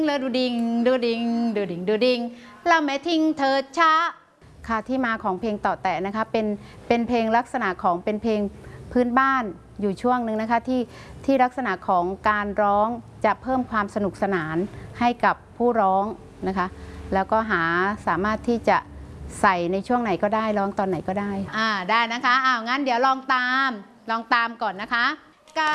เลดูดิงดูดิงดูดิงดูดิงเราไม่ทิ้งเธอช้าค่ะที่มาของเพลงต่อแตะนะคะเป็นเพลงลักษณะของเป็นเพลงพื้นบ้านอยู่ช่วงหนึ่งนะคะที่ลักษณะของการร้องจะเพิ่มความสนุกสนานให้กับผู้ร้องนะคะแล้วก็สามารถที่จะใส่ในช่วงไหนก็ได้ร้องตอนไหนก็ได้ได้นะคะงั้นเดี๋ยวลองตามก่อนนะคะ